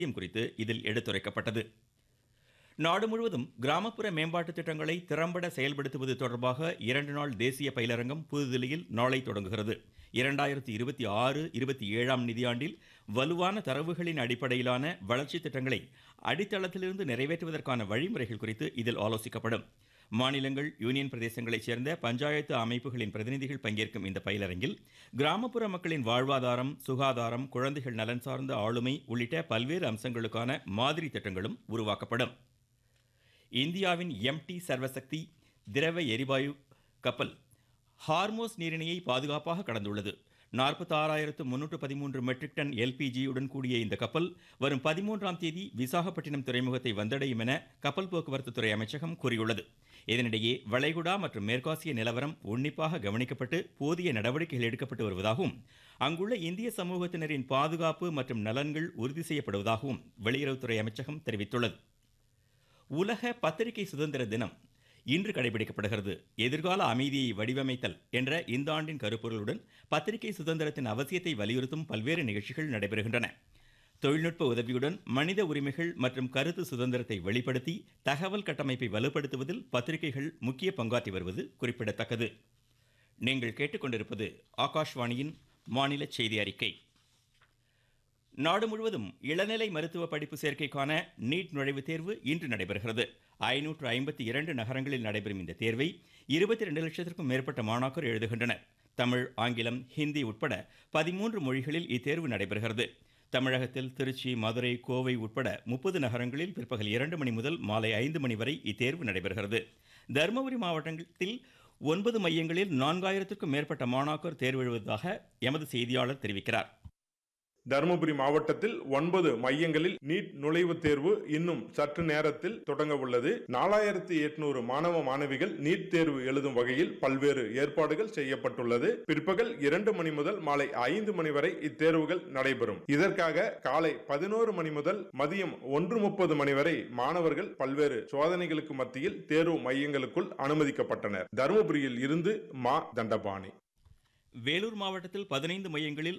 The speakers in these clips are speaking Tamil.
குறித்து இதில் எடுத்துரைக்கப்பட்டது. நாடு முழுவதும் கிராமப்புற மேம்பாட்டு திட்டங்களை திறம்பட செயல்படுத்துவது தொடர்பாக 2 நாள் தேசிய பயிலரங்கம் புதுதில்லியில் நாளை தொடங்குகிறது. 2026-27 நிதியாண்டில் வலுவான தரவுகளின் அடிப்படையிலான வளர்ச்சி திட்டங்களை அடித்தளத்திலிருந்து நிறைவேற்றுவதற்கான வழிமுறைகள் குறித்து இதில் ஆலோசிக்கப்படும். மாநிலங்கள், யூனியன் பிரதேசங்களைச் சேர்ந்த பஞ்சாயத்து அமைப்புகளின் பிரதிநிதிகள் பங்கேற்கும் இந்த பயிலரங்கில் கிராமப்புற மக்களின் வாழ்வாதாரம், சுகாதாரம், குழந்தைகள் நலன் சார்ந்த ஆளுமை உள்ளிட்ட பல்வேறு அம்சங்களுக்கான மாதிரி திட்டங்களும் உருவாக்கப்படும். இந்தியாவின் MT சர்வசக்தி திரவ எரிவாயு கப்பல் ஹார்மோஸ் நீரிணையை பாதுகாப்பாக கடந்துள்ளது. 46,313 மெட்ரிக் டன் LPG-யுடன் கூடிய இந்த கப்பல் வரும் 13ஆம் தேதி விசாகப்பட்டினம் துறைமுகத்தை வந்தடையும் என கப்பல் போக்குவரத்து துறை அமைச்சகம் கூறியுள்ளது. இதனிடையே வளைகுடா மற்றும் மேற்காசிய நிலவரம் உன்னிப்பாக கவனிக்கப்பட்டு போதிய நடவடிக்கைகள் எடுக்கப்பட்டு வருவதாகவும் அங்குள்ள இந்திய சமூகத்தினரின் பாதுகாப்பு மற்றும் நலன்கள் உறுதி செய்யப்படுவதாகவும் வெளியுறவுத்துறை அமைச்சகம் தெரிவித்துள்ளது. உலக பத்திரிகை சுதந்திர தினம் இன்று கடைபிடிக்கப்படுகிறது. எதிர்கால அமைதியை வடிவமைத்தல் என்ற இந்த ஆண்டின் கருப்பொருளுடன் பத்திரிகை சுதந்திரத்தின் அவசியத்தை வலியுறுத்தும் பல்வேறு நிகழ்ச்சிகள் நடைபெறுகின்றன. தொழில்நுட்ப உதவியுடன் மனித உரிமைகள் மற்றும் கருத்து சுதந்திரத்தை வெளிப்படுத்தி தகவல் கட்டமைப்பை வலுப்படுத்துவதில் பத்திரிகைகள் முக்கிய பங்காற்றி வருவது குறிப்பிடத்தக்கது. நீங்கள் கேட்டுக்கொண்டிருப்பது ஆகாஷ்வாணியின் மாநில செய்தி அறிக்கை. நாடு முழுவதும் இளநிலை மருத்துவ படிப்பு சேர்க்கைக்கான நீட் நுழைவுத் தேர்வு இன்று நடைபெறுகிறது. 552 நகரங்களில் நடைபெறும் இந்த தேர்வை 22 லட்சத்திற்கும் மேற்பட்ட மாணாக்கர் எழுதுகின்றனர். தமிழ், ஆங்கிலம், ஹிந்தி உட்பட 13 மொழிகளில் இத்தேர்வு நடைபெறுகிறது. தமிழகத்தில் திருச்சி, மதுரை, கோவை உட்பட 30 நகரங்களில் பிற்பகல் 2 மணி முதல் மாலை 5 மணி வரை இத்தேர்வு நடைபெறுகிறது. தருமபுரி மாவட்டத்தில் 9 மையங்களில் 4000க்கும் மேற்பட்ட மாணாக்கர் தேர்வு எழுதுவதாக எமது செய்தியாளர் தெரிவிக்கிறார். தருமபுரி மாவட்டத்தில் 9 மையங்களில் நீட் நுழைவுத் தேர்வு இன்னும் சற்று நேரத்தில் தொடங்க உள்ளது. 4800 மாணவ மாணவிகள் நீட் தேர்வு எழுதும் வகையில் பல்வேறு ஏற்பாடுகள் செய்யப்பட்டுள்ளது. பிற்பகல் 2 மணி முதல் மாலை 5 மணி வரை இத்தேர்வுகள் நடைபெறும். இதற்காக காலை 11 மணி முதல் மதியம் 1:30 மணி வரை மாணவர்கள் பல்வேறு சோதனைகளுக்கு மத்தியில் தேர்வு மையங்களுக்குள் அனுமதிக்கப்பட்டனர். தருமபுரியில் இருந்து மா தண்டபாணி. வேலூர் மாவட்டத்தில் 15 மையங்களில்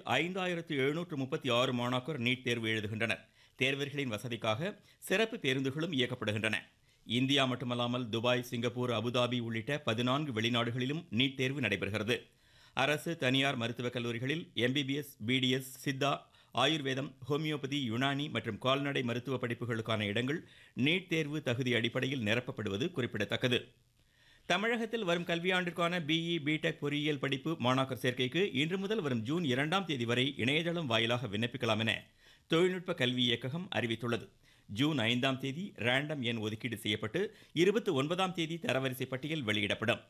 5736 மாணாக்கர் நீட் தேர்வு எழுதுகின்றனர். தேர்வர்களின் வசதிக்காக சிறப்பு பேருந்துகளும் இயக்கப்படுகின்றன. இந்தியா மட்டுமல்லாமல் துபாய், சிங்கப்பூர், அபுதாபி உள்ளிட்ட 14 வெளிநாடுகளிலும் நீட் தேர்வு நடைபெறுகிறது. அரசு, தனியார் மருத்துவக் கல்லூரிகளில் MBBS, BDS, சித்தா, ஆயுர்வேதம், ஹோமியோபதி, யுனானி மற்றும் கால்நடை மருத்துவ படிப்புகளுக்கான இடங்கள் நீட் தேர்வு தகுதி அடிப்படையில் நிரப்பப்படுவது குறிப்பிடத்தக்கது. தமிழகத்தில் வரும் கல்வியாண்டிற்கான BE, BTech பொறியியல் படிப்பு மாணாக்கர் சேர்க்கைக்கு இன்று முதல் வரும் ஜூன் 2ஆம் தேதி வரை இணையதளம் வாயிலாக விண்ணப்பிக்கலாம் என தொழில்நுட்ப கல்வி இயக்ககம் அறிவித்துள்ளது. ஜூன் 5ஆம் தேதி ரேண்டம் எண் ஒதுக்கீடு செய்யப்பட்டு 29ஆம் தேதி தரவரிசை பட்டியல் வெளியிடப்படும்.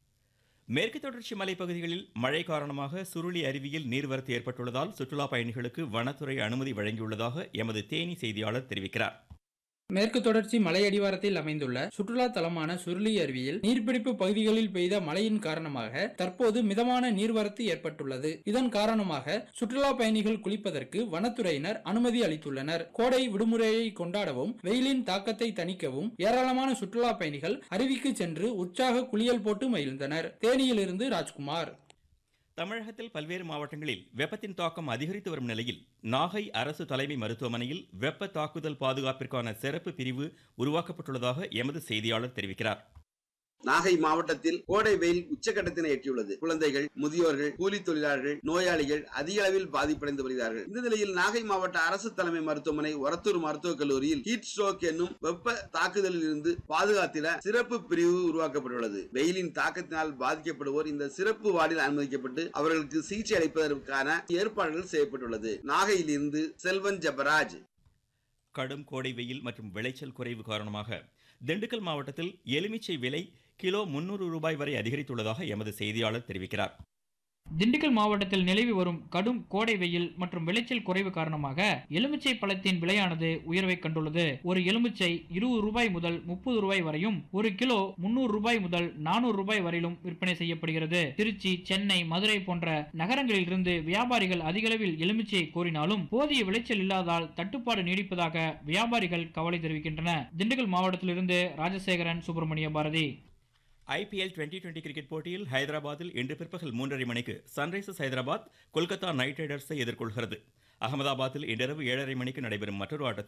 மேற்கு தொடர்ச்சி மலைப்பகுதிகளில் மழை காரணமாக சுருளி அருவியில் நீர்வரத்து ஏற்பட்டுள்ளதால் சுற்றுலா பயணிகளுக்கு வனத்துறை அனுமதி வழங்கியுள்ளதாக எமது தேனி செய்தியாளர் தெரிவிக்கிறார். மேற்கு தொடர்ச்சி மலையடிவாரத்தில் அமைந்துள்ள சுற்றுலா தலமான சுருளி அருவியில் நீர்பிடிப்பு பகுதிகளில் பெய்த மழையின் காரணமாக தற்போது மிதமான நீர்வரத்து ஏற்பட்டுள்ளது. இதன் காரணமாக சுற்றுலா பயணிகள் குளிப்பதற்கு வனத்துறையினர் அனுமதி அளித்துள்ளனர். கோடை விடுமுறையை கொண்டாடவும் வெயிலின் தாக்கத்தை தணிக்கவும் ஏராளமான சுற்றுலா பயணிகள் அருவிக்கு சென்று உற்சாக குளியல் போட்டு மகிழ்ந்தனர். தேனியிலிருந்து ராஜ்குமார். தமிழகத்தில் பல்வேறு மாவட்டங்களில் வெப்பத்தின் தாக்கம் அதிகரித்து வரும் நிலையில் நாகை அரசு தலைமை மருத்துவமனையில் வெப்ப தாக்குதல் பாதுகாப்பிற்கான சிறப்பு பிரிவு உருவாக்கப்பட்டுள்ளதாக எமது செய்தியாளர் தெரிவிக்கிறார். நாகை மாவட்டத்தில் கோடை வெயில் உச்சகட்டத்தினை எட்டியுள்ளது. குழந்தைகள், முதியோர்கள், கூலி தொழிலாளர்கள், நோயாளிகள் அதிக அளவில் பாதிப்படைந்து வருகிறார்கள். இந்த நிலையில் நாகை மாவட்ட அரசு தலைமை மருத்துவமனை, ஒரத்தூர் மருத்துவக் கல்லூரியில் ஹீட் ஸ்ட்ரோக் என்னும் வெப்ப தாக்குதலில் இருந்து பாதுகாத்திட சிறப்பு பிரிவு உருவாக்கப்பட்டுள்ளது. வெயிலின் தாக்கத்தினால் பாதிக்கப்படுவோர் இந்த சிறப்பு வார்டில் அனுமதிக்கப்பட்டு அவர்களுக்கு சிகிச்சை அளிப்பதற்கான ஏற்பாடுகள் செய்யப்பட்டுள்ளது. நாகையில் இருந்து செல்வன் ஜபராஜ். கடும் கோடை வெயில் மற்றும் விளைச்சல் குறைவு காரணமாக திண்டுக்கல் மாவட்டத்தில் எலுமிச்சை விலை கிலோ 300 ரூபாய் வரை அதிகரித்துள்ளதாக எமது செய்தியாளர் தெரிவிக்கிறார். திண்டுக்கல் மாவட்டத்தில் நிலவி வரும் கடும் கோடை வெயில் மற்றும் விளைச்சல் குறைவு காரணமாக எலுமிச்சை பழத்தின் விலையானது உயர்வை கண்டுள்ளது. ஒரு எலுமிச்சை 20 ரூபாய் முதல் 30 ரூபாய் வரையும், ஒரு கிலோ 300 ரூபாய் முதல் 400 ரூபாய் வரையிலும் விற்பனை செய்யப்படுகிறது. திருச்சி, சென்னை, மதுரை போன்ற நகரங்களில் இருந்து வியாபாரிகள் அதிக அளவில் எலுமிச்சையை கோரினாலும் போதிய விளைச்சல் இல்லாதால் தட்டுப்பாடு நீடிப்பதாக வியாபாரிகள் கவலை தெரிவிக்கின்றனர். திண்டுக்கல் மாவட்டத்திலிருந்து ராஜசேகரன், சுப்பிரமணிய பாரதி. IPL 2020 கிரிக்கெட் போட்டியில் ஹைதராபாத்தில் இன்று பிற்பகல் 3:30 மணிக்கு சன்ரைசர்ஸ் ஹைதராபாத் கொல்கத்தா நைட் ரைடர்ஸை எதிர்கொள்கிறது. அகமதாபாத்தில் இன்றிரவு 7:30 மணிக்கு நடைபெறும் மற்றொரு ஆட்டத்தில்